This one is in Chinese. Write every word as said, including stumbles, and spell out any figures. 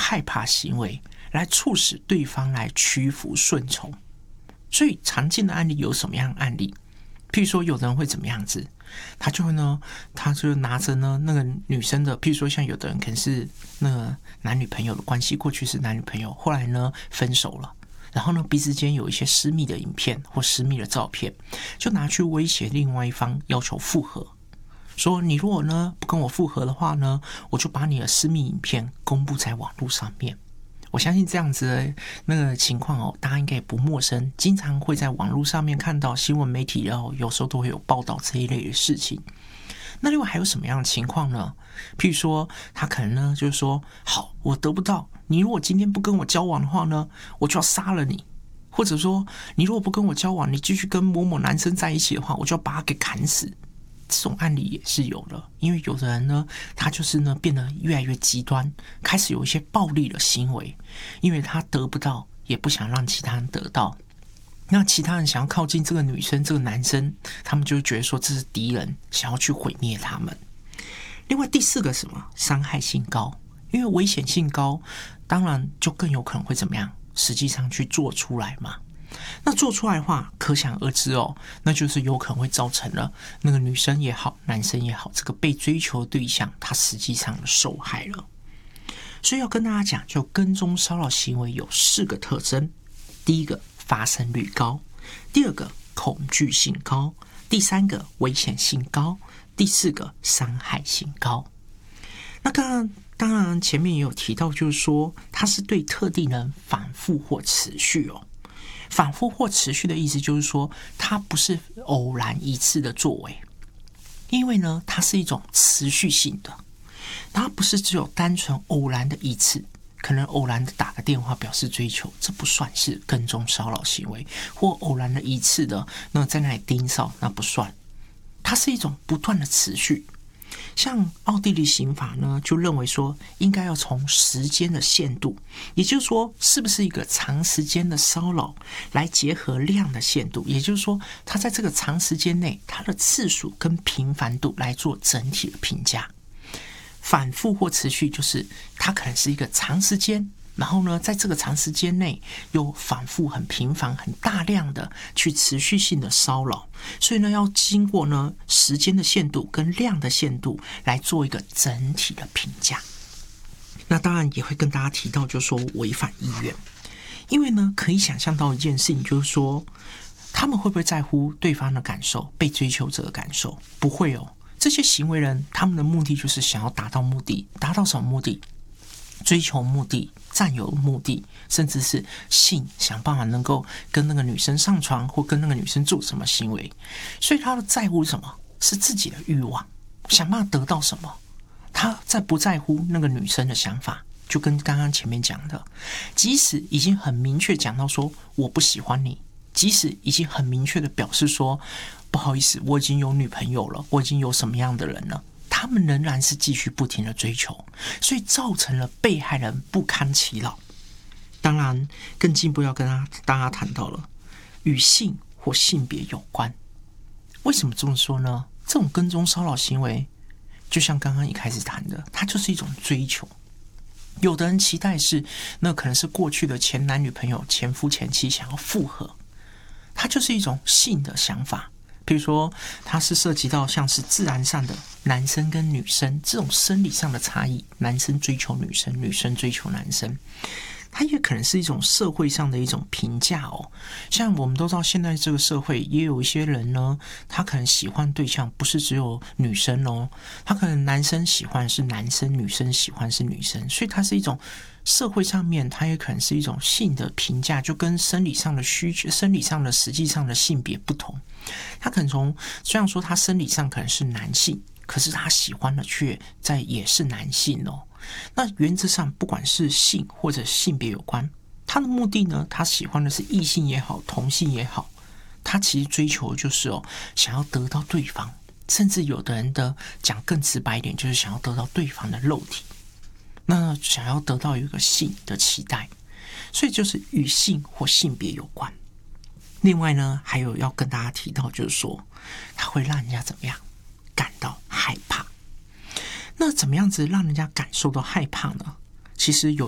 害怕行为来促使对方来屈服顺从。所以常见的案例有什么样的案例？譬如说有的人会怎么样子，他就会呢，他就拿着呢那个女生的，譬如说像有的人可能是那个男女朋友的关系，过去是男女朋友，后来呢分手了，然后呢彼此间有一些私密的影片或私密的照片，就拿去威胁另外一方，要求复合，说你如果呢不跟我复合的话呢，我就把你的私密影片公布在网络上面。我相信这样子的那个情况哦，大家应该也不陌生，经常会在网络上面看到新闻媒体，然后有时候都会有报道这一类的事情。那另外还有什么样的情况呢？譬如说他可能呢就是说，好，我得不到你，如果今天不跟我交往的话呢，我就要杀了你，或者说你如果不跟我交往，你继续跟某某男生在一起的话，我就要把他给砍死。这种案例也是有的，因为有的人呢，他就是呢变得越来越极端，开始有一些暴力的行为，因为他得不到，也不想让其他人得到。那其他人想要靠近这个女生、这个男生，他们就会觉得说这是敌人，想要去毁灭他们。另外第四个什么？伤害性高，因为危险性高，当然就更有可能会怎么样？实际上去做出来嘛。那做出来的话，可想而知哦，那就是有可能会造成了那个女生也好，男生也好，这个被追求的对象他实际上受害了。所以要跟大家讲，就跟踪骚扰行为有四个特征：第一个，发生率高；第二个，恐惧性高；第三个，危险性高；第四个，伤害性高。那刚刚当然前面也有提到，就是说它是对特定人反复或持续哦。反复或持续的意思就是说，它不是偶然一次的作为，因为呢，它是一种持续性的，它不是只有单纯偶然的一次，可能偶然的打个电话表示追求，这不算是跟踪骚扰行为，或偶然的一次的那在那里盯梢，那不算，它是一种不断的持续。像奥地利刑法呢，就认为说应该要从时间的限度，也就是说是不是一个长时间的骚扰来结合量的限度，也就是说它在这个长时间内它的次数跟频繁度来做整体的评价。反复或持续就是它可能是一个长时间，然后呢在这个长时间内又反复很频繁很大量的去持续性的骚扰，所以呢要经过呢时间的限度跟量的限度来做一个整体的评价。那当然也会跟大家提到，就是说违反意愿，因为呢可以想象到一件事情，就是说他们会不会在乎对方的感受，被追求者的感受？不会哦。这些行为人他们的目的就是想要达到目的，达到什么目的？追求目的，占有目的，甚至是性，想办法能够跟那个女生上床或跟那个女生做什么行为。所以他的在乎什么？是自己的欲望，想办法得到什么。他在不在乎那个女生的想法，就跟刚刚前面讲的，即使已经很明确讲到说我不喜欢你，即使已经很明确的表示说不好意思，我已经有女朋友了，我已经有什么样的人了，他们仍然是继续不停的追求，所以造成了被害人不堪其扰。当然更进一步要跟大家谈到了与性或性别有关。为什么这么说呢？这种跟踪骚扰行为就像刚刚一开始谈的，它就是一种追求。有的人期待是那可能是过去的前男女朋友、前夫前妻想要复合，它就是一种性的想法。比如说它是涉及到像是自然上的男生跟女生这种生理上的差异，男生追求女生，女生追求男生，它也可能是一种社会上的一种评价哦。像我们都知道现在这个社会也有一些人呢，他可能喜欢对象不是只有女生哦，他可能男生喜欢是男生，女生喜欢是女生，所以它是一种社会上面，它也可能是一种性的评价，就跟生理上的需求、生理上的实际上的性别不同。他可能从虽然说他生理上可能是男性，可是他喜欢的却在也是男性哦。那原则上不管是性或者性别有关，他的目的呢，他喜欢的是异性也好，同性也好，他其实追求就是哦，想要得到对方，甚至有的人的讲更直白一点，就是想要得到对方的肉体，那想要得到一个性的期待，所以就是与性或性别有关。另外呢，还有要跟大家提到，就是说它会让人家怎么样感到害怕。那怎么样子让人家感受到害怕呢？其实有